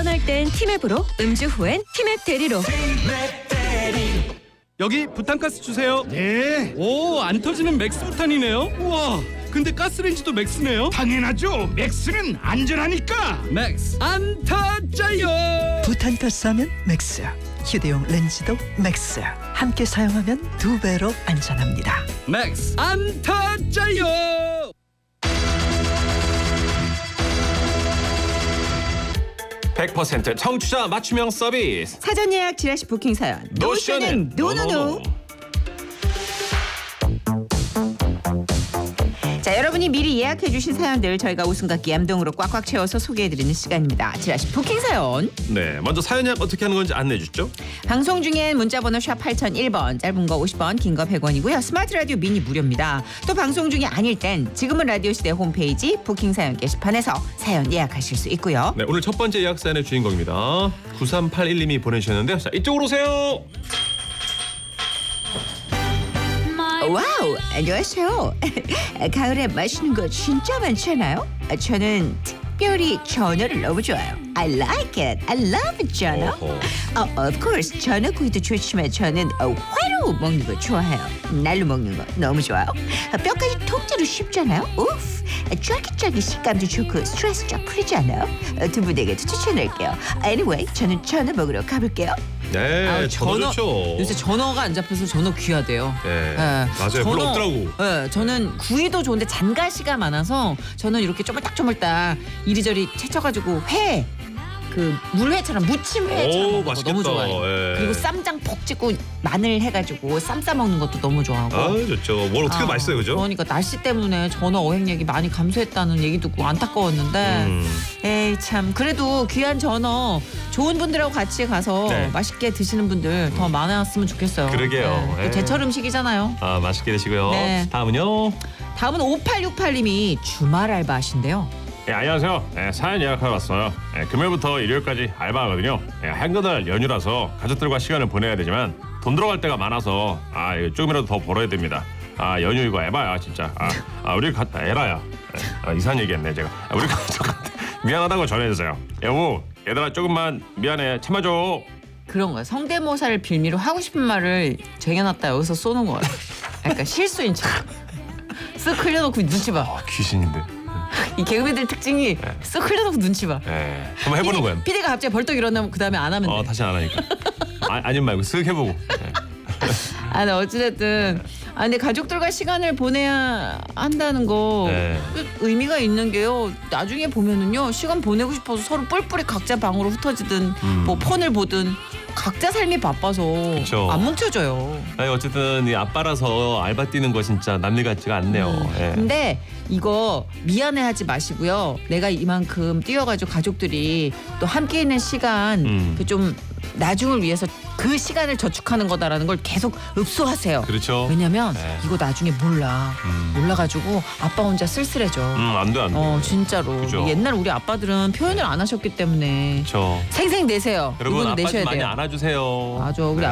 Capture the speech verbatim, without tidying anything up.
운전할 땐 티맵으로, 음주 후엔 티맵 대리로. 여기 부탄가스 주세요. 네, 오, 안 터지는 맥스 부탄이네요. 우와, 근데 가스레인지도 맥스네요. 당연하죠. 맥스는 안전하니까. 맥스 안 터져요. 부탄가스 하면 맥스, 휴대용 렌즈도 맥스. 함께 사용하면 두 배로 안전합니다. 맥스 안 터져요. 백 퍼센트 청취자 맞춤형 서비스 사전 예약 지라시 부킹 사연 노쇼는 노노노. 자, 여러분이 미리 예약해 주신 사연들 저희가 웃음과 얌동으로 꽉꽉 채워서 소개해드리는 시간입니다. 지라시 부킹 사연. 네, 먼저 사연 예약 어떻게 하는 건지 안내해 주시죠. 방송 중엔 문자번호 샵 팔공공일 번, 짧은 거 오십 원, 긴 거 백 원이고요. 스마트 라디오 미니 무료입니다. 또 방송 중이 아닐 땐 지금은 라디오 시대 홈페이지 부킹 사연 게시판에서 사연 예약하실 수 있고요. 네, 오늘 첫 번째 예약 사연의 주인공입니다. 구삼팔일 님이 보내주셨는데요. 자, 이쪽으로 오세요. 와우, 안녕하세요. 가을에 마시는 거 진짜 많잖아요. 저는 특별히 전어를 너무 좋아해요. I like it. I love 전어. 어허. 어, of course 전어구이도 좋지만 저는 어, 회로 먹는 거 좋아해요. 날로 먹는 거 너무 좋아요. 어, 뼈까지 통째로 씹잖아요. 우프. 쫄깃쫄깃 식감도 좋고 스트레스 쫙 풀리잖아요. 어, 두 분에게도 추천할게요. Anyway, 저는 전어 먹으러 가볼게요. 네, 아, 전어 좋죠. 요새 전어가 안 잡혀서 전어 귀하대요. 네, 네. 맞아요. 별로 없더라고. 네, 저는 구이도 좋은데 잔가시가 많아서 저는 이렇게 쪼물딱쪼물딱 이리저리 채쳐가지고 회, 그 물회처럼 무침회처럼 오, 먹는 거 맛있겠다. 너무 좋아해요. 예. 그리고 쌈장 푹 찍고 마늘 해가지고 쌈 싸 먹는 것도 너무 좋아하고. 아, 좋죠. 뭘 어떻게 아, 맛있어요, 그죠? 그러니까 날씨 때문에 전어 어획량이 많이 감소했다는 얘기 듣고 안타까웠는데 음. 에이 참 그래도 귀한 전어 좋은 분들하고 같이 가서 네. 맛있게 드시는 분들 더 많았으면 좋겠어요. 그러게요. 네. 예. 또 제철 음식이잖아요. 아, 맛있게 드시고요. 네. 다음은요. 다음은 오팔육팔 님이 주말 알바하신데요. 예, 안녕하세요. 예, 사연 예약하러 왔어요. 예, 금요일부터 일요일까지 알바하거든요. 예, 한글날 연휴라서 가족들과 시간을 보내야 되지만 돈 들어갈 때가 많아서 아 이거 조금이라도 더 벌어야 됩니다. 아 연휴 이거 에바야 진짜. 아, 아 우리 가 에라야. 예, 아, 이상한 얘기했네 제가. 아, 우리 가족한테 미안하다고 전해주세요. 여보, 얘들아 조금만 미안해 참아줘. 그런 거야. 성대모사를 빌미로 하고 싶은 말을 쟁여놨다 여기서 쏘는 거야. 약간 실수인 척. 쓱 흘려놓고 눈치 봐. 아, 귀신인데. 이 개그맨들 특징이 쓱 흘려놓고 눈치 봐. 예, 한번 해보는 거야. 피디가 갑자기 벌떡 일어나면 그 다음에 안 하면 돼. 어, 다시 안 하니까. 아, 아니면 말고 쓱 해보고. 예. 아, 근데 어찌됐든 아 근데 가족들과 시간을 보내야 한다는 거 네. 의미가 있는 게요. 나중에 보면은요 시간 보내고 싶어서 서로 뿔뿔이 각자 방으로 흩어지든 음. 뭐 폰을 보든 각자 삶이 바빠서 그쵸. 안 뭉쳐져요. 아니, 어쨌든 이 아빠라서 알바 뛰는 거 진짜 남일 같지가 않네요. 음. 예. 근데 이거 미안해하지 마시고요. 내가 이만큼 뛰어가지고 가족들이 또 함께 있는 시간 음. 그 좀 나중을 위해서 그 시간을 저축하는 거다라는 걸 계속 읍소하세요. 그렇죠. 왜냐면 네. 이거 나중에 몰라. 음. 몰라가지고 아빠 혼자 쓸쓸해져. 음, 안 돼, 안 돼. 어 진짜로. 그죠. 옛날 우리 아빠들은 표현을 안 하셨기 때문에 그렇죠. 생생 내세요. 여러분 이거는 아빠 내셔야 좀 많이 돼요. 안아주세요. 맞아. 우리